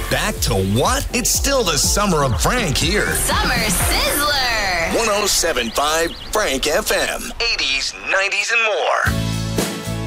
Back to what? It's still the summer of Frank here. Summer Sizzler. 107.5 Frank FM. 80s, 90s, and more.